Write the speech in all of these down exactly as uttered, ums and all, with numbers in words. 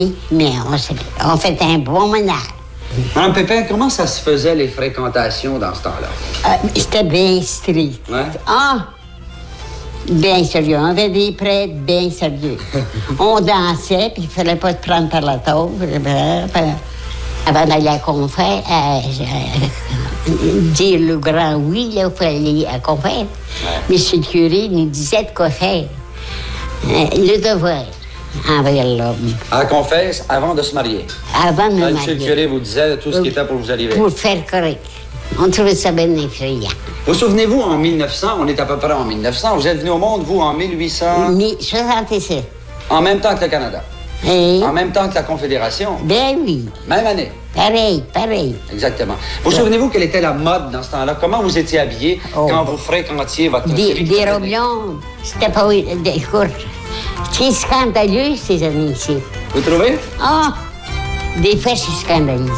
Mais on, on fait un bon ménage. Madame Pépin, comment ça se faisait, les fréquentations dans ce temps-là? Euh, C'était bien strict. Ouais? Ah! Bien sérieux. On avait des prêtres bien sérieux. On dansait, puis il fallait pas te prendre par la taupe. Avant d'aller à la confère, euh, euh, dire le grand oui, là, il fallait aller à la confère. Ouais. Monsieur le curé nous disait de quoi faire. Euh, le devoir envers l'homme. À la confesse, avant de se marier? Avant de me marier. Monsieur le curé vous disait tout ce qui était pour vous arriver? Pour faire correct. On trouvait ça bien effrayant. Vous souvenez-vous, en mille neuf cents, on est à peu près en mille neuf cents, vous êtes venu au monde, vous, en mille huit cents? soixante-sept. En même temps que le Canada? Et... En même temps que la Confédération? Ben oui. Même année? Pareil, pareil. Exactement. Vous ouais. souvenez-vous quelle était la mode dans ce temps-là? Comment vous étiez habillé oh. quand vous fréquentiez votre... Des, des robes longues. C'était pas... Des courtes. C'est scandaleux, ces années-ci. Vous trouvez? Ah! Oh, des fois, je suis scandalisée.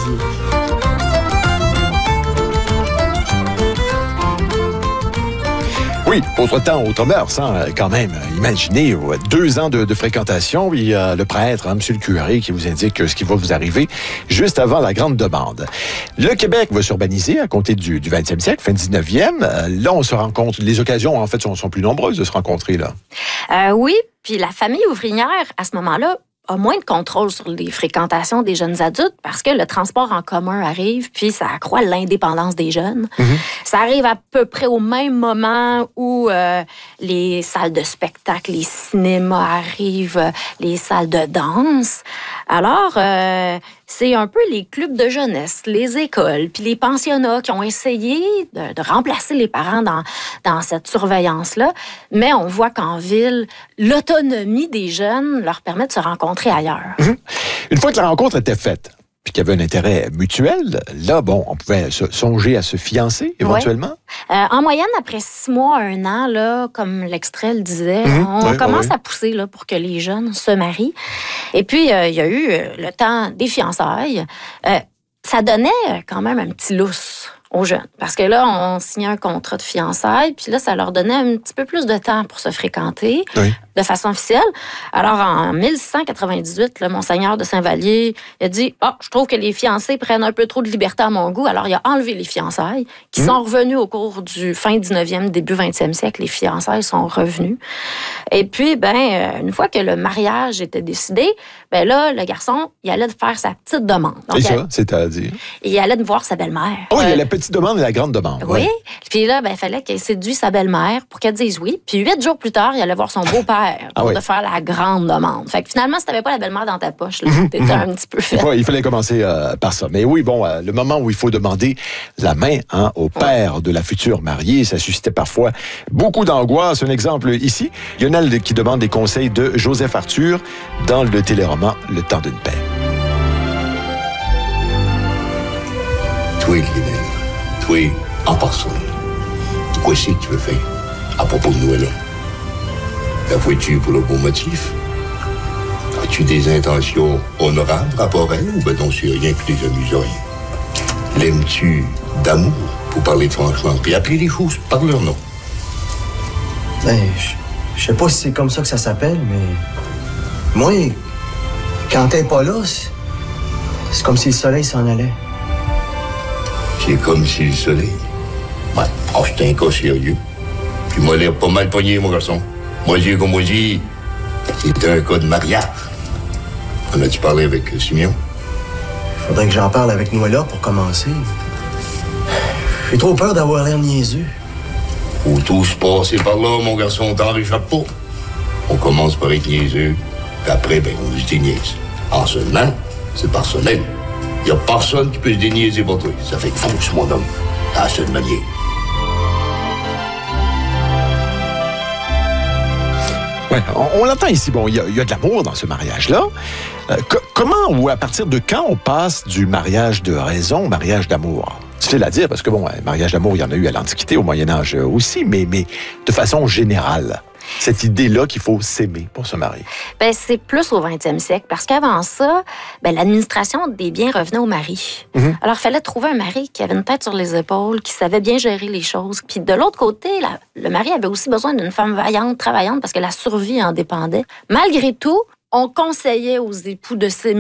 Oui, autre temps, autre mœurs, hein, quand même. Imaginez, deux ans de, de fréquentation, il y a le prêtre, hein, M. le curé, qui vous indique ce qui va vous arriver juste avant la grande demande. Le Québec va s'urbaniser à compter du, du vingtième siècle, fin dix-neuvième. Là, on se rencontre, les occasions, en fait, sont, sont plus nombreuses de se rencontrer, là. Euh, oui, puis la famille ouvrière, à ce moment-là, a moins de contrôle sur les fréquentations des jeunes adultes parce que le transport en commun arrive, puis ça accroît l'indépendance des jeunes. Mm-hmm. Ça arrive à peu près au même moment où euh, les salles de spectacle, les cinémas arrivent, les salles de danse. Alors, euh, c'est un peu les clubs de jeunesse, les écoles, puis les pensionnats qui ont essayé de, de remplacer les parents dans, dans cette surveillance-là. Mais on voit qu'en ville, l'autonomie des jeunes leur permet de se rencontrer ailleurs. Mmh. Une fois que la rencontre était faite, puis qu'il y avait un intérêt mutuel, là, bon, on pouvait se, songer à se fiancer, éventuellement? Oui. Euh, en moyenne, après six mois, un an, là, comme l'extrait le disait, mmh, on oui, commence oui. à pousser là, pour que les jeunes se marient. Et puis, euh, il y a eu le temps des fiançailles. Euh, ça donnait quand même un petit lousse aux jeunes. Parce que là, on signait un contrat de fiançailles, puis là, ça leur donnait un petit peu plus de temps pour se fréquenter oui. de façon officielle. Alors, en mille six cent quatre-vingt-dix-huit, le Monseigneur de Saint-Vallier il a dit « Ah, oh, je trouve que les fiancés prennent un peu trop de liberté à mon goût. » Alors, il a enlevé les fiançailles, qui mmh. sont revenues au cours du fin dix-neuvième, début vingtième siècle. Les fiançailles sont revenues. Et puis, ben, une fois que le mariage était décidé, ben là, le garçon, il allait faire sa petite demande. Donc, c'est ça, c'est-à-dire? Il allait voir sa belle-mère. Oh, il y a la petite demande et la grande demande. Oui. Ouais. Puis là, ben, il fallait qu'il séduise sa belle-mère pour qu'elle dise oui. Puis huit jours plus tard, il allait voir son beau-père pour ah oui. de faire la grande demande. Fait que finalement, si t'avais pas la belle-mère dans ta poche, là, t'étais un petit peu fait. Ouais, il fallait commencer euh, par ça. Mais oui, bon, euh, le moment où il faut demander la main hein, au père ouais. de la future mariée, ça suscitait parfois beaucoup d'angoisse. Un exemple ici, Lionel qui demande des conseils de Joseph Arthur dans le téléroman Le temps d'une paix. Toi, Lionel, toi, en personne, quoi c'est que tu veux faire à propos de Noël? La fais-tu pour le bon motif? As-tu des intentions honorables rapport à elle ou ben non, c'est rien que des amusoires? L'aimes-tu d'amour, pour parler franchement, puis appeler les choses par leur nom? Ben, je sais pas si c'est comme ça que ça s'appelle, mais moi, quand t'es pas là, c'est comme si le soleil s'en allait. C'est comme si le soleil... Ouais, oh, c'est un cas sérieux. Puis moi, l'air pas mal pogné, mon garçon. Moi, j'ai comme moi dis, c'est un cas de mariage. En as-tu parlé avec Simeon? Faudrait que j'en parle avec Noëlla pour commencer. J'ai trop peur d'avoir l'air niaiseux. Faut tous passer par là, mon garçon, t'en réchappes pas. On commence par être niaiseux, puis après, ben, on se déniaise. En seulement, c'est personnel. Il n'y a personne qui peut se déniaiser pour toi. Ça fait que fonce, mon homme, à la seule manière. Ouais, on, on l'entend ici. Bon, il y, y a de l'amour dans ce mariage-là. Euh, co- comment ou à partir de quand on passe du mariage de raison au mariage d'amour? Difficile à dire parce que, bon, un mariage d'amour, il y en a eu à l'Antiquité, au Moyen-Âge aussi, mais, mais de façon générale. Cette idée-là qu'il faut s'aimer pour se marier. Ben, c'est plus au vingtième siècle, parce qu'avant ça, ben, l'administration des biens revenait au mari. Mm-hmm. Alors, il fallait trouver un mari qui avait une tête sur les épaules, qui savait bien gérer les choses. Puis de l'autre côté, la, le mari avait aussi besoin d'une femme vaillante, travaillante, parce que la survie en dépendait. Malgré tout, on conseillait aux époux de s'aimer